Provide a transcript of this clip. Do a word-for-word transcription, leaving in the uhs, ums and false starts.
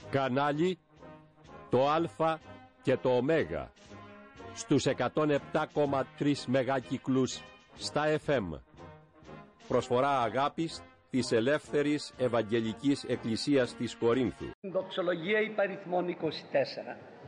Κανάλι το Α και το Ω στους εκατόν επτά κόμμα τρία μεγάκυκλους στα εφ εμ. Προσφορά αγάπης της Ελεύθερης Ευαγγελικής Εκκλησίας της Κορίνθου. Δοξολογία υπαριθμών είκοσι τέσσερα.